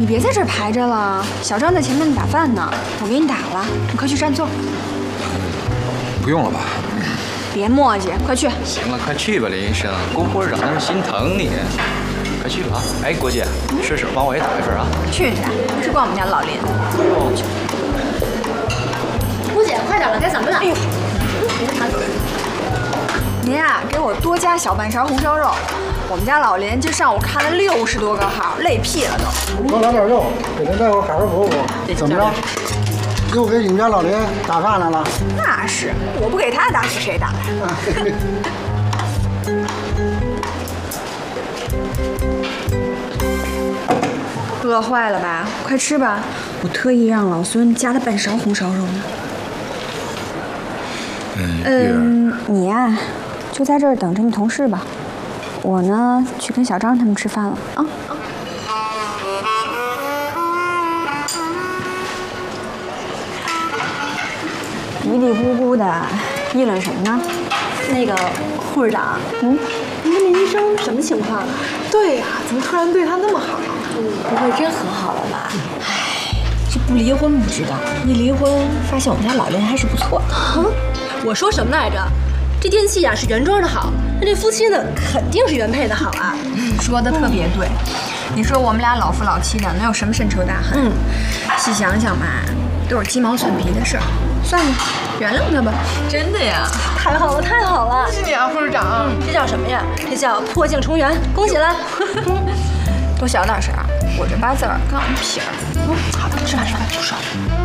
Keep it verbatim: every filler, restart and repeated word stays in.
你别在这儿排着了，小张在前面打饭呢，我给你打了，你快去占座。 不用了吧？ 别磨叽，快去。 行了，快去吧，林医生，郭护士长那是心疼你。快去吧啊！哎，郭姐，顺手帮我也打一份啊。 去去，只管我们家老林。 郭姐，快点了，该咱们了。哎呦， 您啊，给我多加小半勺红烧肉。我们家老林今上午看了六十多个号，累屁了都。 多来点肉，给咱大夫赶上补补。怎么着？又给你们家老林打饭来了？ 那是，我不给他打，给谁打呀？饿坏了吧？快吃吧！我特意让老孙加了半勺红烧肉呢。 嗯， 嗯，你呀，就在这儿等着你同事吧。我呢，去跟小张他们吃饭了啊。嘀嘀咕咕的议论什么呢？ 那个护士长， 嗯， 您跟林医生什么情况啊？ 对呀、怎么突然对他那么好？ 不会真和好了吧？ 唉，这不离婚不知道，一离婚发现我们家老林还是不错的。 哼，我说什么来着？这电器呀、是原装的好，那这夫妻呢肯定是原配的好啊。 说的特别对。你说我们俩老夫老妻的，能有什么深仇大恨？嗯，细想想嘛，都是鸡毛蒜皮的事儿。算了，原谅他吧。 真的呀？ 太好了，太好了！ 谢谢你啊，护士长。 嗯，这叫什么呀？这叫破镜重圆，恭喜了！ 多小点声，我这八字儿刚一撇儿。 嗯，好的，吃饭吃饭，住手。